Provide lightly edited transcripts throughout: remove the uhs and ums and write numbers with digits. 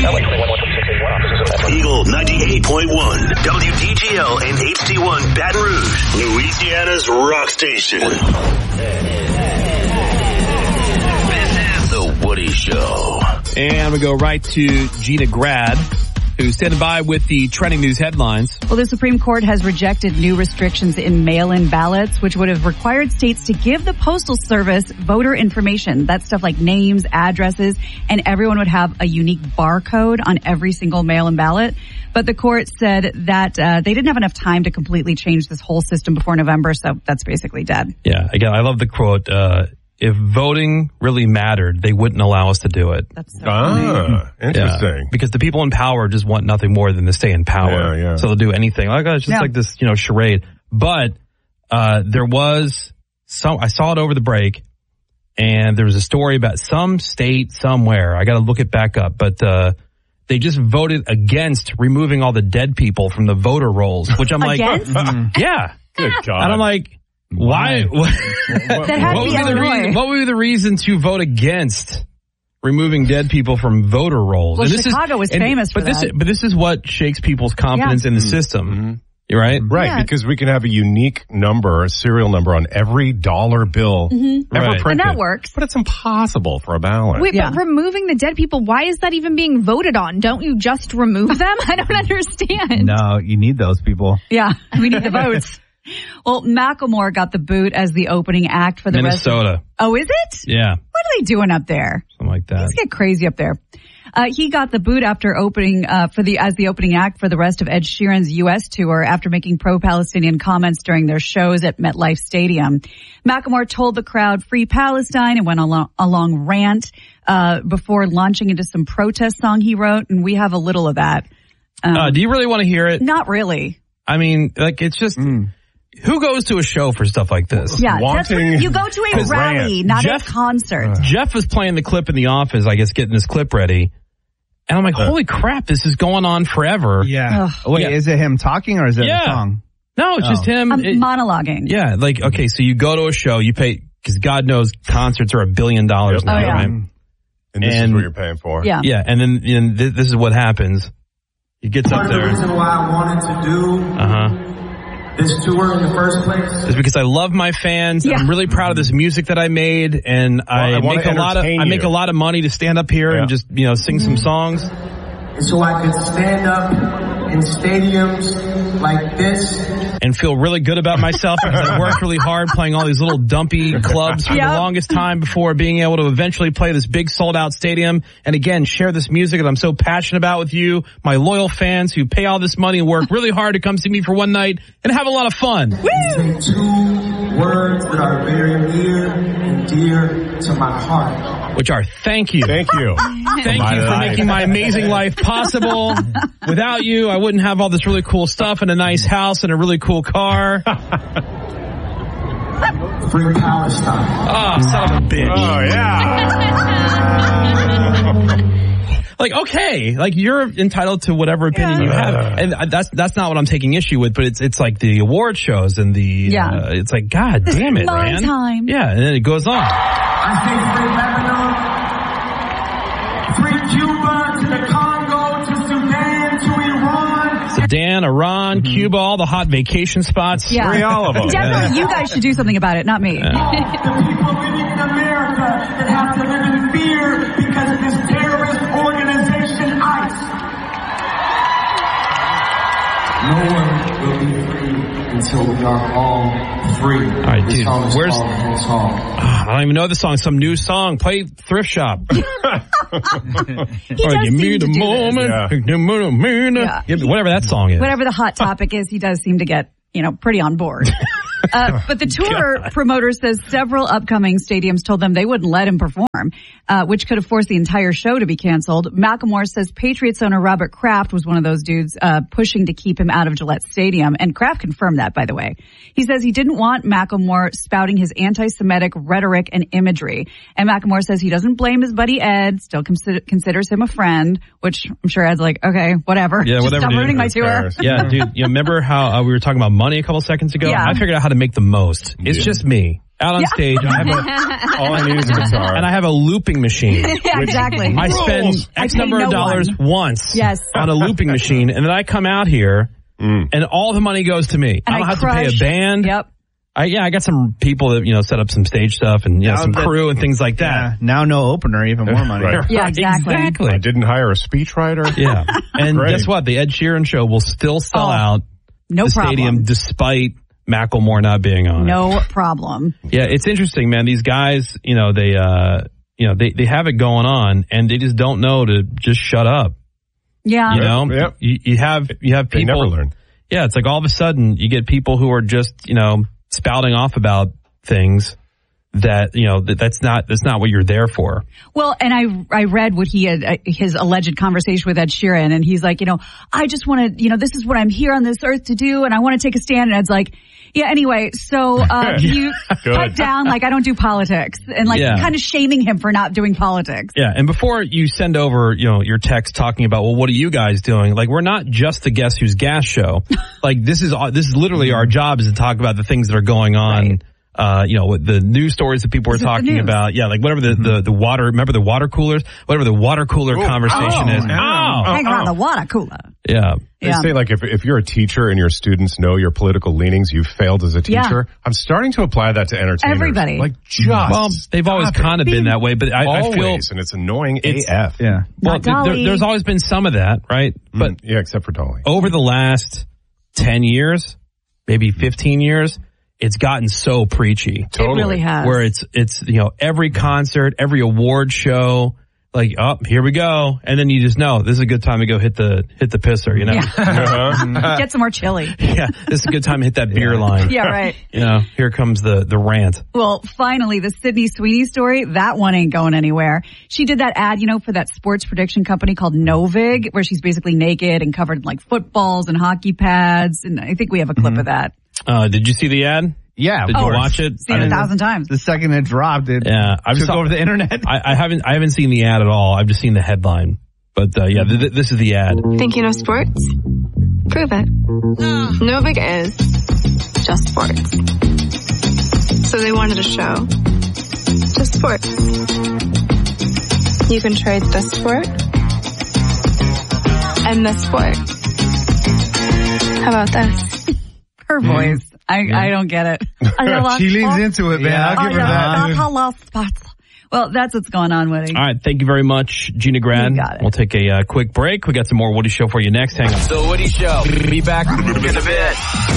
Eagle 98.1, WDGL and HD1 Baton Rouge, Louisiana's rock station. This is The Woody Show. And we go right to Gina Grad, who's standing by with the trending news headlines. Well, the Supreme Court has rejected new restrictions in mail-in ballots, which would have required states to give the Postal Service voter information. That's stuff like names, addresses, and everyone would have a unique barcode on every single mail-in ballot. But the court said that they didn't have enough time to completely change this whole system before November, so that's basically dead. Yeah, again, I love the quote, if voting really mattered, they wouldn't allow us to do it. That's so funny. Interesting. Yeah, because the people in power just want nothing more than to stay in power. Yeah. So they'll do anything. Like, it's just like this, charade. But there was I saw it over the break, and there was a story about some state somewhere. I got to look it back up. But they just voted against removing all the dead people from the voter rolls, which I'm like, yeah. Good God. And I'm like, why? What would be the reason to vote against removing dead people from voter rolls? Well, Chicago was famous for that. But this is what shakes people's confidence in the system. You're right? Right, because we can have a unique number, a serial number on every dollar bill ever printed. And that works. But it's impossible for a ballot. Wait, but removing the dead people, why is that even being voted on? Don't you just remove them? I don't understand. No, you need those people. Yeah, we need the votes. Well, Macklemore got the boot as the opening act for the Minnesota. Oh, is it? Yeah. What are they doing up there? Something like that. Things get crazy up there. He got the boot after opening as the opening act for the rest of Ed Sheeran's U.S. tour after making pro-Palestinian comments during their shows at MetLife Stadium. Macklemore told the crowd "Free Palestine" and went on a long rant before launching into some protest song he wrote, and we have a little of that. Do you really want to hear it? Not really. I mean, like, it's just. Who goes to a show for stuff like this? Yeah, you go to a rally, not a concert. Jeff was playing the clip in the office, I guess, getting his clip ready. And I'm like, holy crap, this is going on forever. Yeah. Wait, is it him talking or is it a song? No, it's just him. Monologuing. Yeah, like, okay, so you go to a show, you pay, because God knows concerts are $1 billion now, right? And this is what you're paying for. Yeah. Yeah, and then this is what happens. He gets up there. Part of the reason why I wanted to do this tour in the first place is because I love my fans. Yeah. I'm really proud of this music that I made, and I make a lot of money to stand up here and just sing some songs. And so I could stand up in stadiums like this and feel really good about myself because I worked really hard playing all these little dumpy clubs for the longest time before being able to eventually play this big sold-out stadium and, again, share this music that I'm so passionate about with you, my loyal fans who pay all this money and work really hard to come see me for one night and have a lot of fun. Say two words that are very near and dear to my heart. Which are thank you. Thank you. Thank you for making my amazing life possible. Without you, I wouldn't have all this really cool stuff and a nice house and a really cool car. Free Palestine. Oh, son of a bitch. Oh, yeah. Like, okay, like you're entitled to whatever opinion you have. And that's not what I'm taking issue with, but it's like the award shows and it's like, God damn it, man. Time. Yeah, and then it goes on. I say free Lebanon, free Cuba, to the Congo, to Sudan, to Iran. Sudan, Iran, Cuba, all the hot vacation spots. Yeah. Free all of them. Definitely, you guys should do something about it, not me. The people living in America that have to live in fear because of this terrorist organization, ICE. No one will be free until we are all free. All right, dude, where's... I don't even know the song. Some new song. Play Thrift Shop. He does give me seem the to do moment. this. Whatever that song is. Whatever the hot topic is, he does seem to get, pretty on board. But the tour promoter says several upcoming stadiums told them they wouldn't let him perform, which could have forced the entire show to be canceled. Macklemore says Patriots owner Robert Kraft was one of those dudes pushing to keep him out of Gillette Stadium, and Kraft confirmed that, by the way. He says he didn't want Macklemore spouting his anti-Semitic rhetoric and imagery. And Macklemore says he doesn't blame his buddy Ed, still considers him a friend, which I'm sure Ed's like, okay, whatever. Yeah, whatever. Stop ruining my tour. Yeah, dude, you remember how we were talking about money a couple seconds ago? Yeah. I figured out how to make the most. It's just me. out on stage. I have All I need is a guitar. and I have a looping machine. Yeah, exactly. I spend X number of dollars once on a looping machine, and then I come out here, and all the money goes to me. And I don't have to pay a band. Yep. I got some people that, set up some stage stuff and, some crew and things like that. Yeah, now no opener, even more money. Right. Yeah, exactly. I didn't hire a speechwriter. Yeah. And Great. guess what? The Ed Sheeran show will still sell out No the problem. stadium despite Macklemore not being on it. No problem. Yeah, it's interesting, man. These guys, they have it going on and they just don't know to just shut up. Yeah. Yep. You have people. They never learn. Yeah, it's like all of a sudden you get people who are just, spouting off about things that, that's not what you're there for. Well, and I read what he had, his alleged conversation with Ed Sheeran, and he's like, I just want to, this is what I'm here on this earth to do, and I want to take a stand. And Ed's like, yeah, anyway, so can you pipe down, I don't do politics, and kind of shaming him for not doing politics. Yeah, and before you send over, your text talking about, well, what are you guys doing? We're not just the Guess Who's Gas show. This is literally our job is to talk about the things that are going on. Right. With the news stories that people are talking about. Yeah, whatever the water, remember the water coolers? Whatever the water cooler conversation is. Hang around the water cooler. Yeah. They say if you're a teacher and your students know your political leanings, you've failed as a teacher. Yeah. I'm starting to apply that to entertainers. Everybody. They've always kind of been that way, but I feel and it's annoying AF. Yeah. Well, there's always been some of that, right? But yeah, except for Dolly. Over the last 10 years, maybe 15 years, it's gotten so preachy. Totally. It really has. Where it's every concert, every award show, here we go. And then you just know this is a good time to go hit the pisser, Yeah. Get some more chili. Yeah. This is a good time to hit that beer line. Yeah, right. Here comes the rant. Well, finally, the Sydney Sweeney story, that one ain't going anywhere. She did that ad, for that sports prediction company called Novig, where she's basically naked and covered in footballs and hockey pads. And I think we have a clip of that. Did you see the ad? Yeah. Did you watch it? Seen it 1,000 times. The second it dropped, it took over the internet. I haven't seen the ad at all. I've just seen the headline. But this is the ad. Think you know sports? Prove it. Novig is just sports. So they wanted a show. Just sports. You can trade this sport and this sport. How about this? Her voice. I don't get it. She leans into it, man. I'll give her that. Well, that's what's going on, Woody. All right. Thank you very much, Gina Grad. You got it. We'll take a quick break. We got some more Woody Show for you next. Hang on. The Woody Show. Be back in a bit.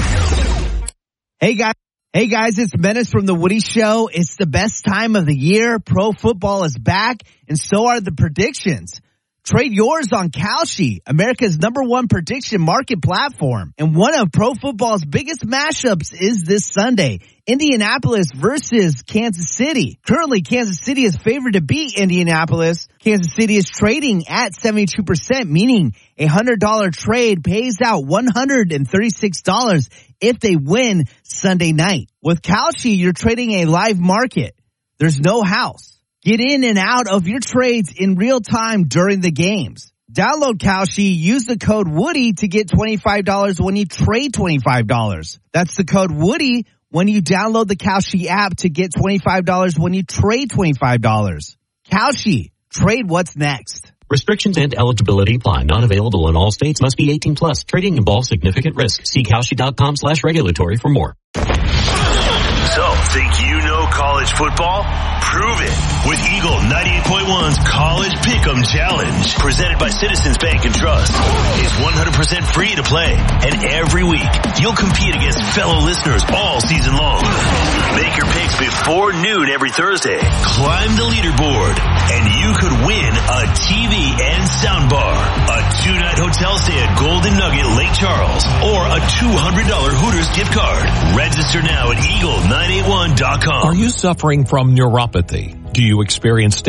Hey guys, it's Menace from The Woody Show. It's the best time of the year. Pro football is back, and so are the predictions. Trade yours on Kalshi, America's #1 prediction market platform. And one of pro football's biggest mashups is this Sunday. Indianapolis versus Kansas City. Currently, Kansas City is favored to beat Indianapolis. Kansas City is trading at 72%, meaning a $100 trade pays out $136 if they win Sunday night. With Kalshi, you're trading a live market. There's no house. Get in and out of your trades in real time during the games. Download Kalshi, use the code Woody to get $25 when you trade $25. That's the code Woody when you download the Kalshi app to get $25 when you trade $25. Kalshi, trade what's next. Restrictions and eligibility apply. Not available in all states. Must be 18 plus. Trading involves significant risk. See Kalshi.com/regulatory for more. So, think you know college football? Prove it with Eagle 98.1's College Pick'em Challenge, presented by Citizens Bank and Trust. It's 100% free to play, and every week you'll compete against fellow listeners all season long. Make your picks before noon every Thursday. Climb the leaderboard, and you could win a TV and soundbar, a 2-night hotel stay at Golden Nugget Lake Charles, or a $200 Hooters gift card. Register now at Eagle981.com. Are you suffering from neuropathy? Do you experience